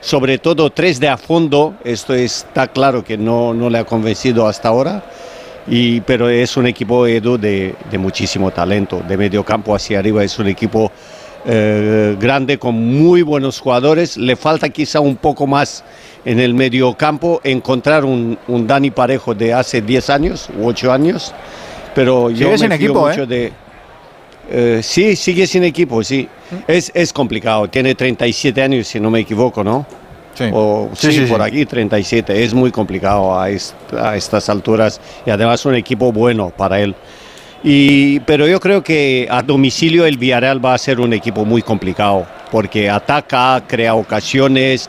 sobre todo 3 de a fondo. Esto está claro que no le ha convencido hasta ahora. Pero es un equipo, Edu, de muchísimo talento. De medio campo hacia arriba es un equipo grande con muy buenos jugadores. Le falta quizá un poco más en el medio campo, encontrar un Dani Parejo de hace 10 años u 8 años. Pero yo me fío mucho de... sí, sigue sin equipo, sí. Es complicado. Tiene 37 años, si no me equivoco, ¿no? Sí, sí, por aquí 37. Es muy complicado a estas alturas y además un equipo bueno para él. Pero yo creo que a domicilio el Villarreal va a ser un equipo muy complicado porque ataca, crea ocasiones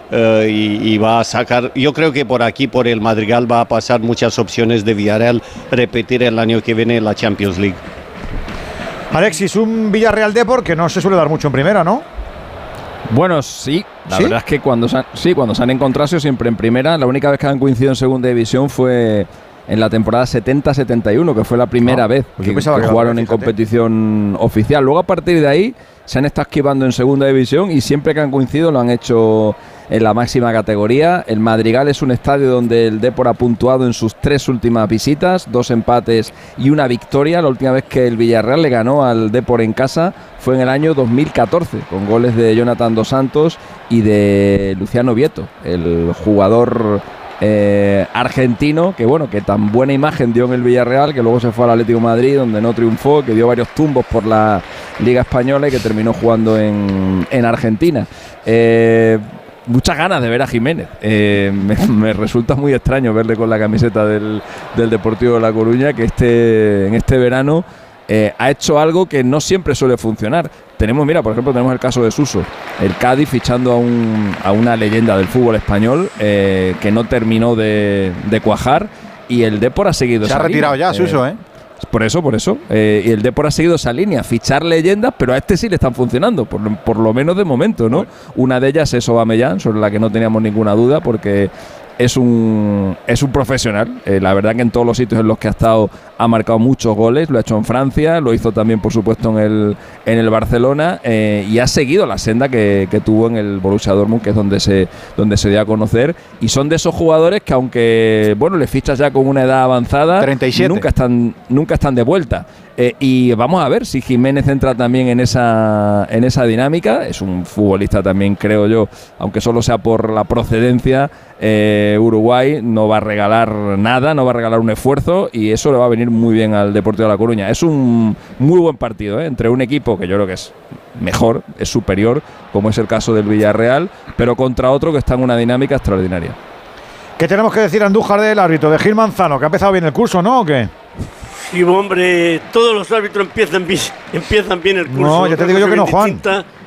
y va a sacar. Yo creo que por aquí, por el Madrigal, va a pasar muchas opciones de Villarreal repetir el año que viene la Champions League. Alexis, un Villarreal Depor que no se suele dar mucho en primera, ¿no? Bueno, sí, la verdad es que cuando se han encontrado siempre en primera, la única vez que han coincidido en segunda división fue en la temporada 70-71, que fue la primera vez que jugaron en competición oficial. Luego a partir de ahí se han estado esquivando en segunda división y siempre que han coincidido lo han hecho en la máxima categoría. El Madrigal es un estadio donde el Depor ha puntuado en sus 3 últimas visitas, 2 empates y 1 victoria. La última vez que el Villarreal le ganó al Depor en casa fue en el año 2014, con goles de Jonathan Dos Santos y de Luciano Vieto, el jugador argentino que tan buena imagen dio en el Villarreal, que luego se fue al Atlético de Madrid, donde no triunfó, que dio varios tumbos por la Liga Española y que terminó jugando en Argentina. Muchas ganas de ver a Jiménez. Me resulta muy extraño verle con la camiseta del Deportivo de La Coruña, que en este verano ha hecho algo que no siempre suele funcionar. Por ejemplo, tenemos el caso de Suso, el Cádiz fichando a una leyenda del fútbol español que no terminó de cuajar, y el Depor ha seguido esa línea. Se ha retirado ya Suso, Por eso. Y el Depor ha seguido esa línea, fichar leyendas, pero a este sí le están funcionando, por lo menos de momento, ¿no? Una de ellas es Aubameyang, sobre la que no teníamos ninguna duda, porque es un profesional. La verdad que en todos los sitios en los que ha estado ha marcado muchos goles. Lo ha hecho en Francia, lo hizo también por supuesto en el Barcelona, y ha seguido la senda que tuvo en el Borussia Dortmund, que es donde se dio a conocer. Y son de esos jugadores que, aunque le fichas ya con una edad avanzada, 37, nunca están de vuelta. Y vamos a ver si Jiménez entra también en esa dinámica. Es un futbolista también, creo yo, aunque solo sea por la procedencia. Uruguay no va a regalar nada, no va a regalar un esfuerzo, y eso le va a venir muy bien al Deportivo de La Coruña. Es un muy buen partido, entre un equipo que yo creo que es mejor, es superior, como es el caso del Villarreal, pero contra otro que está en una dinámica extraordinaria. ¿Qué tenemos que decir, Andújar, del árbitro, de Gil Manzano, que ha empezado bien el curso, ¿no? ¿O qué? Sí, hombre, todos los árbitros empiezan bien el curso. No, ya te digo yo que no, Juan.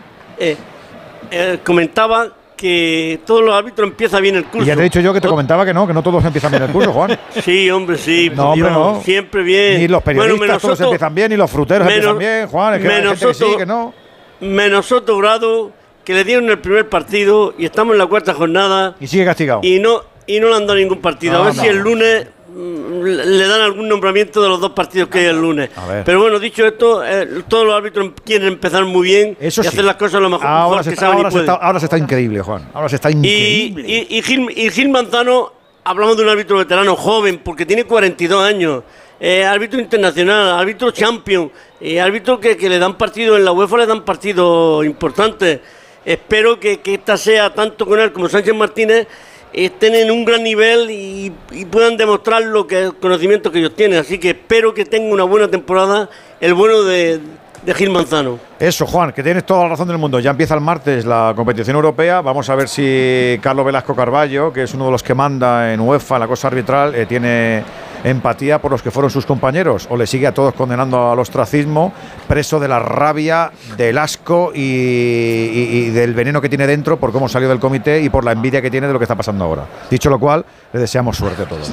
Comentaba que todos los árbitros empiezan bien el curso. Y ya te he dicho yo que te comentaba que no todos empiezan bien el curso, Juan. Sí, hombre, sí. No, hombre, no. Siempre bien. Ni los periodistas todos empiezan bien, ni los fruteros empiezan bien, Juan. Es que hay gente que sí, que no. Menos Soto Grado, que le dieron el primer partido y estamos en la 4ª jornada. Y sigue castigado. Y no le han dado ningún partido. A ver si el lunes le dan algún nombramiento de los 2 partidos que hay el lunes. Pero bueno, dicho esto, todos los árbitros quieren empezar muy bien y hacer las cosas lo mejor que saben y pueden. Ahora se está increíble, Juan. Ahora se está increíble. Y Gil Manzano, hablamos de un árbitro veterano joven, porque tiene 42 años. Árbitro internacional, árbitro champion, árbitro que le dan partido en la UEFA, le dan partidos importantes. Espero que esta sea, tanto con él como Sánchez Martínez, estén en un gran nivel y puedan demostrar el conocimiento que ellos tienen. Así que espero que tenga una buena temporada el bueno de Gil Manzano. Eso, Juan, que tienes toda la razón del mundo. Ya empieza el martes la competición europea. Vamos a ver si Carlos Velasco Carballo, que es uno de los que manda en UEFA la cosa arbitral, tiene empatía por los que fueron sus compañeros, o le sigue a todos condenando al ostracismo, preso de la rabia, del asco y del veneno que tiene dentro por cómo salió del comité y por la envidia que tiene de lo que está pasando ahora. Dicho lo cual, le deseamos suerte a todos.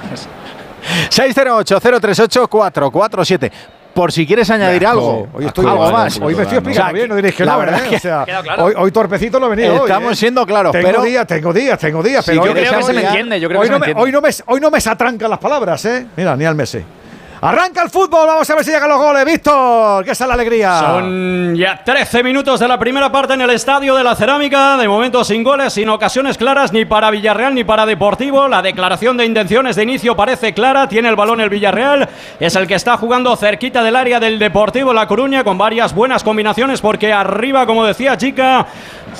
608-038-447. Por si quieres añadir algo. Hoy estoy algo más. Hoy me estoy explicando bien, no diréis que la verdad. O sea, hoy torpecito lo he venido. Estamos siendo claros. Tengo días. Sí, yo creo que se me entiende. Hoy no me satrancan las palabras, Mira, ni al Messi. Arranca el fútbol, vamos a ver si llegan los goles. Víctor, que esa es la alegría. Son ya 13 minutos de la primera parte en el Estadio de la Cerámica. De momento sin goles, sin ocasiones claras ni para Villarreal ni para Deportivo. La declaración de intenciones de inicio parece clara. Tiene el balón el Villarreal. Es el que está jugando cerquita del área del Deportivo La Coruña, con varias buenas combinaciones, porque arriba, como decía Chica,